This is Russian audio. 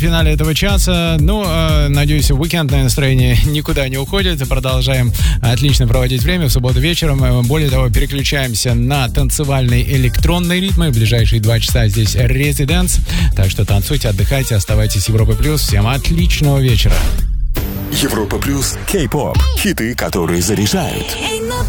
финале этого часа. Надеюсь, уикендное настроение никуда не уходит. Продолжаем отлично проводить время в субботу вечером. Более того, переключаемся на танцевальные электронные ритмы. В ближайшие 2 часа здесь Residence. Так что танцуйте, отдыхайте, оставайтесь с Европой Плюс. Всем отличного вечера. Европа Плюс, Кей-поп, хиты, которые заряжают.